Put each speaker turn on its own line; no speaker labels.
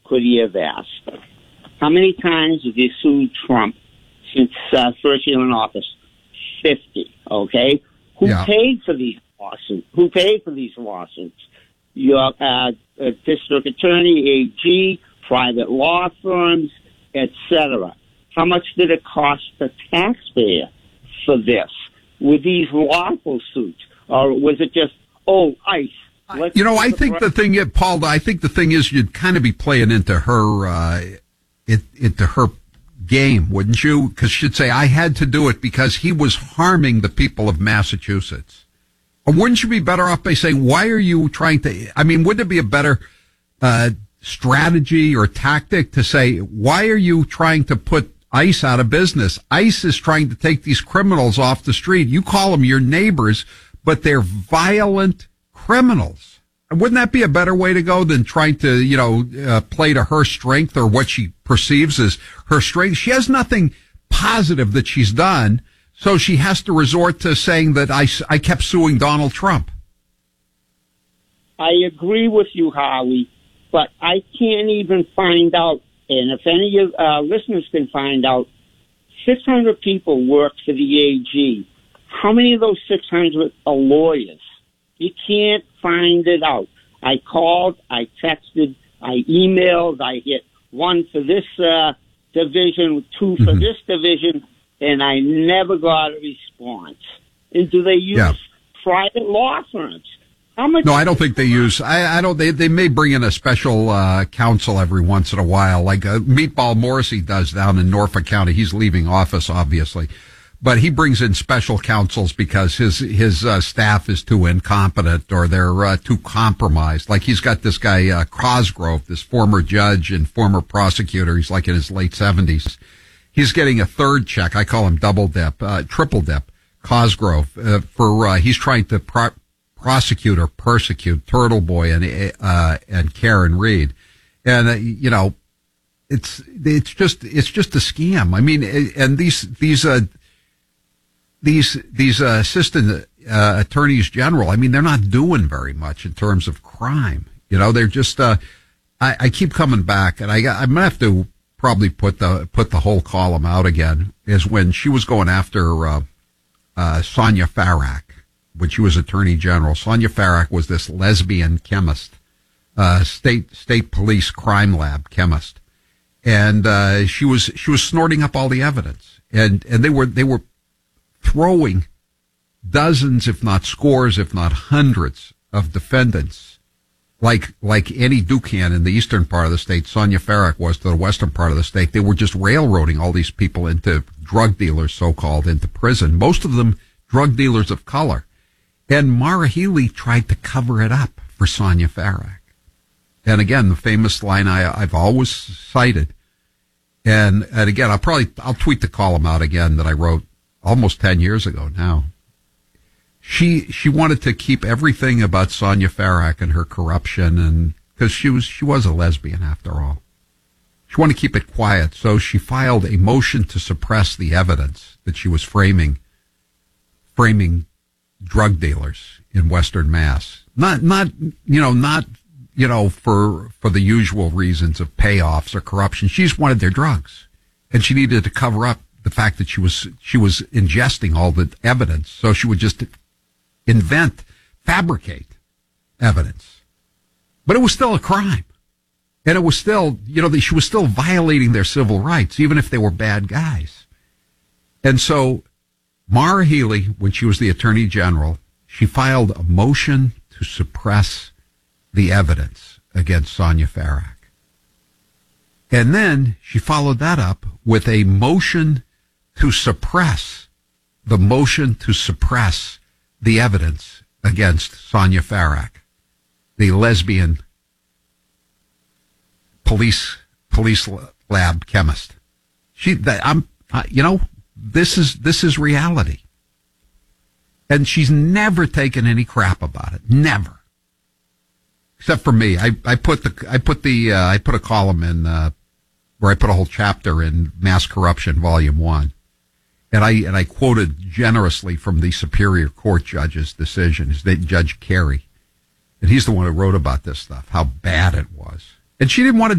could he have asked? How many times have you sued Trump since first year in office? 50, okay? Who paid for these lawsuits? Who paid for these lawsuits? Your district attorney, AG, private law firms, etc. How much did it cost the taxpayer for this? Were these lawful suits? Or was it just, ICE?
I think the thing, Paul, I think the thing is you'd kind of be playing into her, into her game, wouldn't you? Because she'd say, I had to do it because he was harming the people of Massachusetts. Or wouldn't you be better off by saying, why are you trying to, wouldn't it be a better strategy or tactic to say, why are you trying to put ICE out of business? ICE is trying to take these criminals off the street. You call them your neighbors, but they're violent criminals. Wouldn't that be a better way to go than trying to, play to her strength or what she perceives as her strength? She has nothing positive that she's done, so she has to resort to saying that I kept suing Donald Trump.
I agree with you, Howie, but I can't even find out, and if any of your listeners can find out, 600 people work for the AG. How many of those 600 are lawyers? You can't find it out. I called, I texted, I emailed, I hit 1 for this division, 2 for this division, and I never got a response. And do they use private law firms? How much?
No, I don't think they use. I don't. They may bring in a special counsel every once in a while, like Meatball Morrissey does down in Norfolk County. He's leaving office, obviously. But he brings in special counsels because his staff is too incompetent or they're too compromised. Like he's got this guy Cosgrove, this former judge and former prosecutor. He's like in his late 70s. He's getting a third check. I call him triple dip. Cosgrove for he's trying to prosecute or persecute Turtle Boy and Karen Reed, and it's just a scam. And these assistant attorneys general, they're not doing very much in terms of crime. They're just, I keep coming back, and I'm gonna have to probably put the whole column out again, is when she was going after, Sonia Farrak, when she was attorney general. Sonia Farrak was this lesbian chemist, state police crime lab chemist. And, she was snorting up all the evidence, and they were throwing dozens, if not scores, if not hundreds of defendants, like Annie Dukan in the eastern part of the state, Sonia Farrak was to the western part of the state. They were just railroading all these people into drug dealers, so-called, into prison. Most of them drug dealers of color. And Maura Healey tried to cover it up for Sonia Farrak. And again, the famous line I've always cited. And again, I'll tweet the column out again that I wrote almost 10 years ago now. She wanted to keep everything about Sonia Farrak and her corruption, and because she was a lesbian after all. She wanted to keep it quiet, so she filed a motion to suppress the evidence that she was framing drug dealers in Western Mass. Not for the usual reasons of payoffs or corruption. She just wanted their drugs, and she needed to cover up the fact that she was ingesting all the evidence, so she would just fabricate evidence. But it was still a crime. And it was still, she was still violating their civil rights, even if they were bad guys. And so Maura Healey, when she was the attorney general, she filed a motion to suppress the evidence against Sonia Farrak. And then she followed that up with a motion to suppress the evidence against Sonia Farrak, the lesbian police lab chemist. This is reality. And she's never taken any crap about it. Never. Except for me. I put a column in, where I put a whole chapter in Mass Corruption Volume 1. And I quoted generously from the Superior Court judge's decision, Judge Carey. And he's the one who wrote about this stuff, how bad it was. And she didn't want to